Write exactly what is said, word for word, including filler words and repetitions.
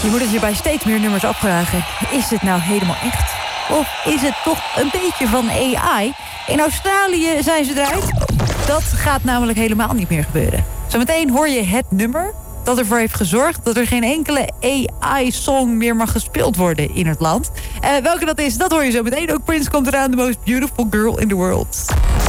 Je moet het je bij steeds meer nummers afvragen. Is het nou helemaal echt? Of is het toch een beetje van A I? In Australië zijn ze eruit. Dat gaat namelijk helemaal niet meer gebeuren. Zometeen hoor je het nummer dat ervoor heeft gezorgd dat er geen enkele A I-song meer mag gespeeld worden in het land. Uh, welke dat is, dat hoor je zo meteen. Ook Prince komt eraan, the most beautiful girl in the world.